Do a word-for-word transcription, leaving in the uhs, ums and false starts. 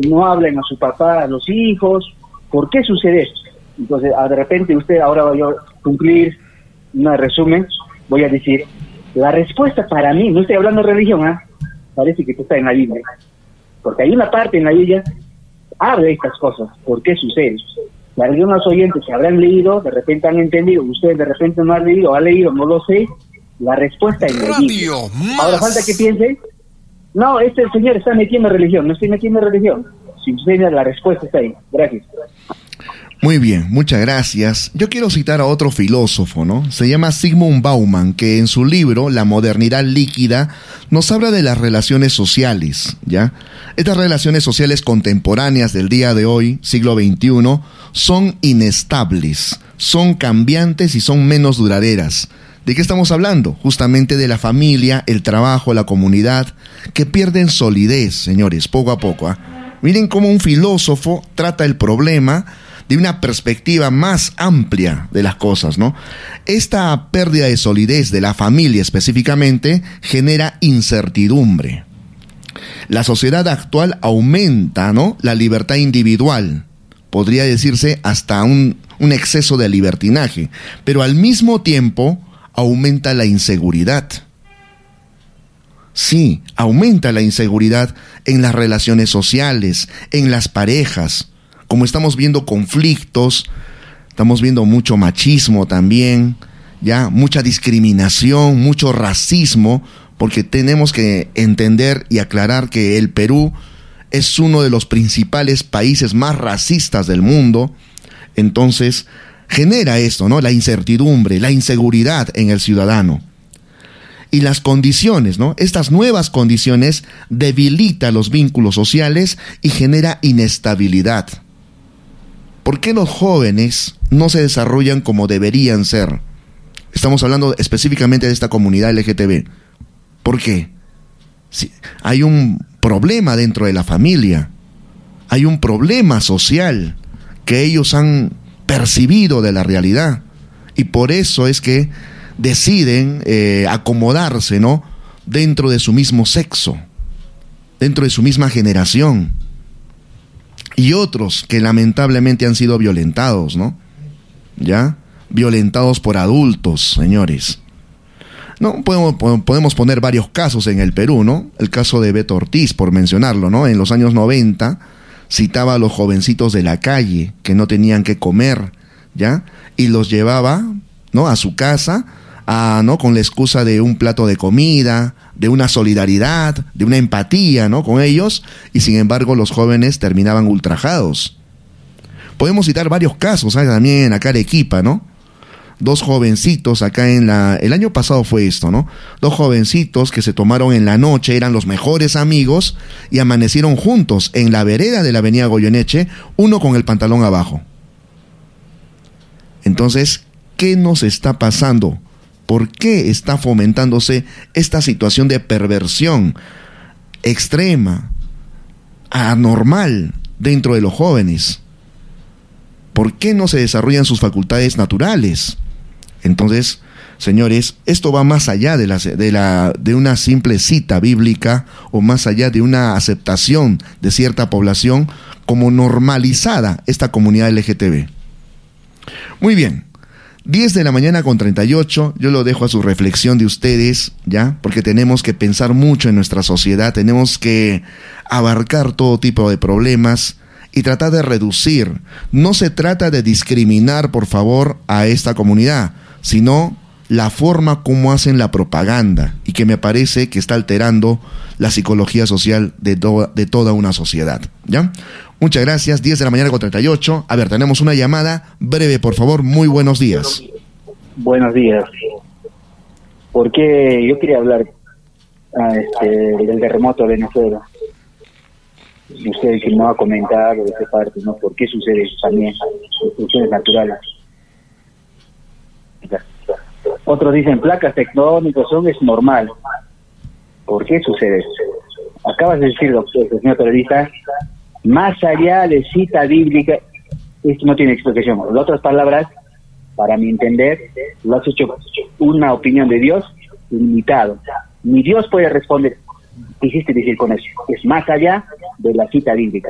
no hablan a su papá, a los hijos. ¿Por qué sucede esto? Entonces, de repente usted, ahora voy a cumplir un resumen, voy a decir, la respuesta para mí, no estoy hablando de religión, ¿eh? Parece que está en la Biblia, porque hay una parte en la Biblia, habla de estas cosas, ¿por qué sucede? Y algunos oyentes que habrán leído, de repente han entendido, ustedes de repente no han leído, han leído, no lo sé, la respuesta en la Biblia. Ahora falta que piensen, no, este señor está metiendo religión, no estoy metiendo religión, si ustedes la respuesta está ahí. Gracias. Muy bien, muchas gracias. Yo quiero citar a otro filósofo, ¿no? Se llama Zygmunt Bauman, que en su libro La modernidad líquida nos habla de las relaciones sociales, ¿ya? Estas relaciones sociales contemporáneas del día de hoy, siglo veintiuno, son inestables, son cambiantes y son menos duraderas. ¿De qué estamos hablando? Justamente de la familia, el trabajo, la comunidad, que pierden solidez, señores, poco a poco, ¿eh? Miren cómo un filósofo trata el problema de una perspectiva más amplia de las cosas, ¿no? Esta pérdida de solidez de la familia específicamente genera incertidumbre. La sociedad actual aumenta, ¿no?, la libertad individual, podría decirse hasta un, un exceso de libertinaje, pero al mismo tiempo aumenta la inseguridad. Sí, aumenta la inseguridad en las relaciones sociales, en las parejas. Como estamos viendo conflictos, estamos viendo mucho machismo también, ya, mucha discriminación, mucho racismo, porque tenemos que entender y aclarar que el Perú es uno de los principales países más racistas del mundo. Entonces, genera esto, ¿no? La incertidumbre, la inseguridad en el ciudadano. Y las condiciones, ¿no? Estas nuevas condiciones debilitan los vínculos sociales y genera inestabilidad. ¿Por qué los jóvenes no se desarrollan como deberían ser? Estamos hablando específicamente de esta comunidad L G T B. ¿Por qué? Sí, hay un problema dentro de la familia, hay un problema social que ellos han percibido de la realidad, y por eso es que deciden eh, acomodarse, ¿no?, dentro de su mismo sexo, dentro de su misma generación. Y otros que lamentablemente han sido violentados, ¿no? ¿Ya? Violentados por adultos, señores. No, podemos, podemos poner varios casos en el Perú, ¿no? El caso de Beto Ortiz, por mencionarlo, ¿no? En los años noventa, citaba a los jovencitos de la calle que no tenían que comer, ¿ya? Y los llevaba, ¿no?, a su casa, a, ¿no?, con la excusa de un plato de comida, de una solidaridad, de una empatía, ¿no?, con ellos, y sin embargo los jóvenes terminaban ultrajados. Podemos citar varios casos, ¿sabes? También acá en Arequipa, ¿no? Dos jovencitos acá en la... El año pasado fue esto, ¿no? Dos jovencitos que se tomaron en la noche, eran los mejores amigos, y amanecieron juntos en la vereda de la avenida Goyeneche, uno con el pantalón abajo. Entonces, ¿qué nos está pasando? ¿Por qué está fomentándose esta situación de perversión extrema, anormal dentro de los jóvenes? ¿Por qué no se desarrollan sus facultades naturales? Entonces, señores, esto va más allá de, la, de, la, de una simple cita bíblica, o más allá de una aceptación de cierta población como normalizada esta comunidad L G T B. Muy bien. diez de la mañana con treinta y ocho, yo lo dejo a su reflexión de ustedes, ¿ya? Porque tenemos que pensar mucho en nuestra sociedad, tenemos que abarcar todo tipo de problemas y tratar de reducir. No se trata de discriminar, por favor, a esta comunidad, sino la forma como hacen la propaganda, y que me parece que está alterando la psicología social de, do, de toda una sociedad, ¿ya? Muchas gracias, diez de la mañana con treinta y ocho. A ver, tenemos una llamada breve, por favor. Muy buenos días. Buenos días. Porque yo quería hablar ah, este, del terremoto de Venezuela. Usted que no ha comentado de esa parte, ¿no? ¿Por qué sucede eso también? Cuestiones naturales. Otros dicen placas tectónicas, son es normal. ¿Por qué sucede eso? Acabas de decir, doctor, señor periodista, más allá de cita bíblica, esto no tiene explicación. En otras palabras, para mi entender, lo has hecho una opinión de Dios limitado. Ni Dios puede responder. ¿Qué quisiste decir con eso? Es más allá de la cita bíblica.